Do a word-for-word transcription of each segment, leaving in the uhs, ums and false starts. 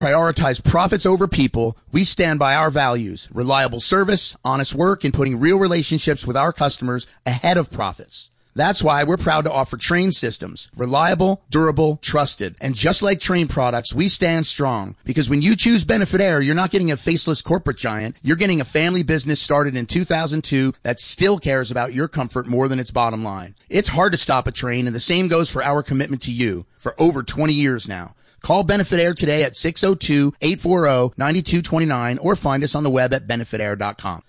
Prioritize profits over people. We stand by our values: reliable service, honest work, and putting real relationships with our customers ahead of profits. That's why we're proud to offer Trane systems. Reliable, durable, trusted. And just like Trane products, we stand strong. Because when you choose Benefit Air, you're not getting a faceless corporate giant. You're getting a family business started in two thousand two that still cares about your comfort more than its bottom line. It's hard to stop a Trane, and the same goes for our commitment to you for over twenty years now. Call Benefit Air today at six oh two, eight four oh, nine two two nine or find us on the web at benefit air dot com.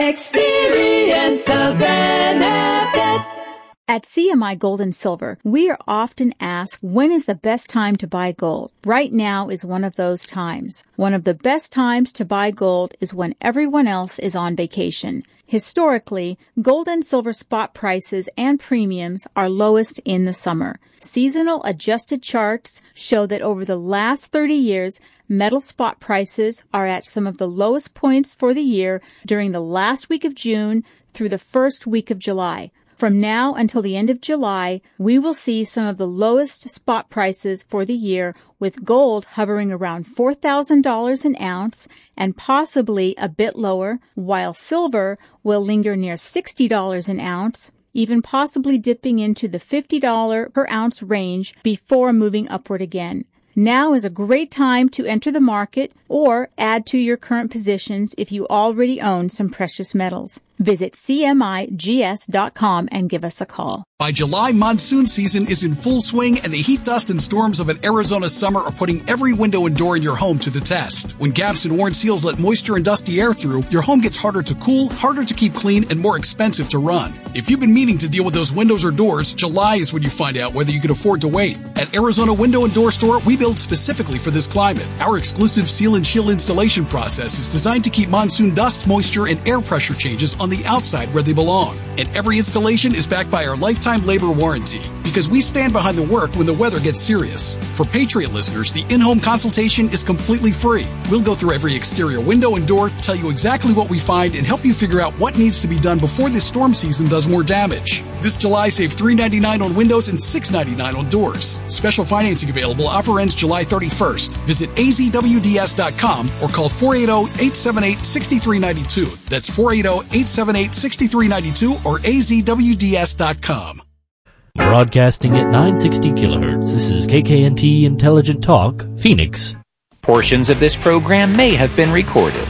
Experience the benefit. At C M I Gold and Silver, we are often asked, when is the best time to buy gold? Right now is one of those times. One of the best times to buy gold is when everyone else is on vacation. Historically, gold and silver spot prices and premiums are lowest in the summer. Seasonal adjusted charts show that over the last thirty years, metal spot prices are at some of the lowest points for the year during the last week of June through the first week of July. From now until the end of July, we will see some of the lowest spot prices for the year, with gold hovering around four thousand dollars an ounce and possibly a bit lower, while silver will linger near sixty dollars an ounce, even possibly dipping into the fifty dollars per ounce range before moving upward again. Now is a great time to enter the market or add to your current positions if you already own some precious metals. Visit C M I G S dot com and give us a call. By July, monsoon season is in full swing, and the heat, dust, and storms of an Arizona summer are putting every window and door in your home to the test. When gaps and worn seals let moisture and dusty air through, your home gets harder to cool, harder to keep clean, and more expensive to run. If you've been meaning to deal with those windows or doors, July is when you find out whether you can afford to wait. At Arizona Window and Door Store, we build specifically for this climate. Our exclusive seal and chill installation process is designed to keep monsoon dust, moisture, and air pressure changes on the outside where they belong. And every installation is backed by our lifetime labor warranty, because we stand behind the work when the weather gets serious. For Patriot listeners, the in-home consultation is completely free. We'll go through every exterior window and door, tell you exactly what we find, and help you figure out what needs to be done before this storm season does more damage. This July, save three dollars and ninety-nine cents on windows and six dollars and ninety-nine cents on doors. Special financing available. Offer ends July thirty-first. Visit A Z W D S dot com or call four eight zero, eight seven eight, six three nine two. That's four eight zero, eight seven eight, six three nine two or A Z W D S dot com. Broadcasting at nine sixty kilohertz, this is K K N T Intelligent Talk, Phoenix. Portions of this program may have been recorded.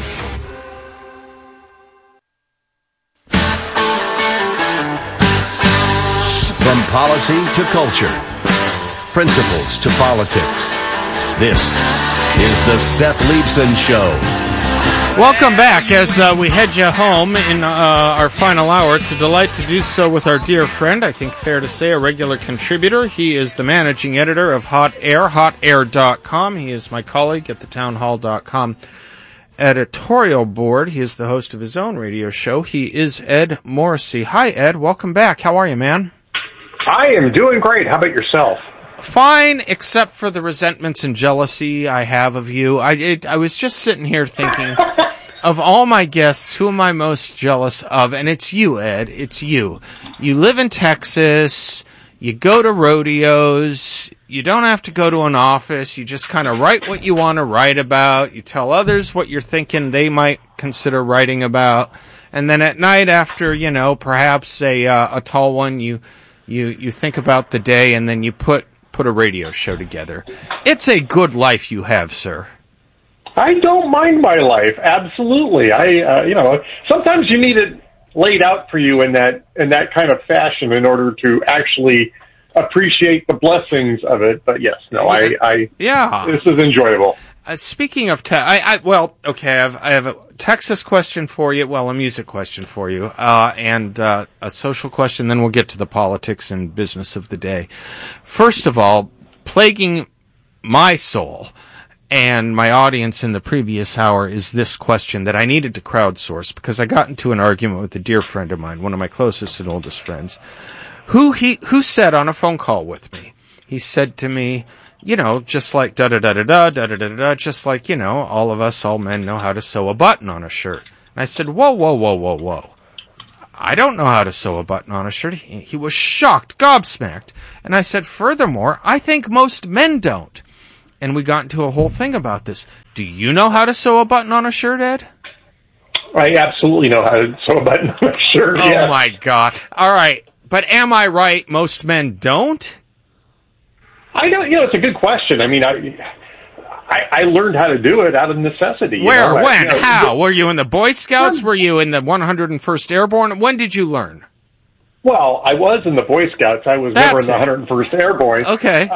From policy to culture, principles to politics, this is the Seth Leibsohn Show. Welcome back as uh, we head you home in uh, our final hour. It's a delight to do so with our dear friend, I think fair to say, a regular contributor. He is the managing editor of Hot Air, hot air dot com. He is my colleague at the town hall dot com editorial board. He is the host of his own radio show. He is Ed Morrissey. Hi, Ed. Welcome back. How are you, man? I am doing great. How about yourself? Fine, except for the resentments and jealousy I have of you. I it, I was just sitting here thinking, of all my guests, who am I most jealous of? And it's you, Ed. It's you. You live in Texas. You go to rodeos. You don't have to go to an office. You just kind of write what you want to write about. You tell others what you're thinking they might consider writing about. And then at night, after, you know, perhaps a uh, a tall one, you you you think about the day, and then you put put a radio show together. It's a good life you have, sir. I don't mind my life. Absolutely. I, uh, you know, sometimes you need it laid out for you in that in that kind of fashion in order to actually appreciate the blessings of it. But yes, no, I, I yeah, this is enjoyable. Uh, speaking of, te- I, I well, okay, I have I have a Texas question for you. Well, a music question for you, uh, and uh, a social question. Then we'll get to the politics and business of the day. First of all, plaguing my soul and my audience in the previous hour is this question that I needed to crowdsource because I got into an argument with a dear friend of mine, one of my closest and oldest friends, who he who said on a phone call with me. He said to me, you know, just like da-da-da-da-da, da-da-da-da-da, just like, you know, all of us, all men know how to sew a button on a shirt. And I said, whoa, whoa, whoa, whoa, whoa. I don't know how to sew a button on a shirt. He, he was shocked, gobsmacked. And I said, furthermore, I think most men don't. and we got into a whole thing about this. Do you know how to sew a button on a shirt, Ed? I absolutely know how to sew a button on a shirt. Oh, yeah. my God. All right. But am I right? Most men don't? I know, you know, it's a good question. I mean, I... I, I learned how to do it out of necessity. You Where? know? When? You know, How? Were you in the Boy Scouts? Were you in the one hundred first Airborne? When did you learn? Well, I was in the Boy Scouts. I was That's never in the it. one hundred first Airborne. Okay.